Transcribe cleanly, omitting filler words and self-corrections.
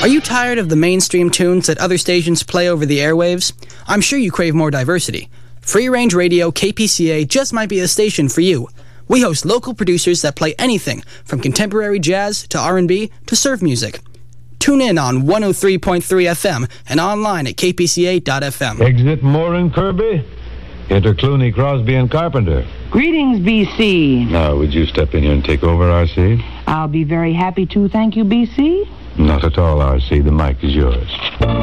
Are you tired of the mainstream tunes that other stations play over the airwaves? I'm sure you crave more diversity. Free Range Radio KPCA just might be the station for you. We host local producers that play anything from contemporary jazz to R&B to surf music. Tune in on 103.3 FM and online at kpca.fm. Exit Moore and Kirby. Enter Clooney, Crosby, and Carpenter. Greetings, BC. Now, would you step in here and take over, R.C.? I'll be very happy to, thank you, BC. Not at all, R.C. The mic is yours.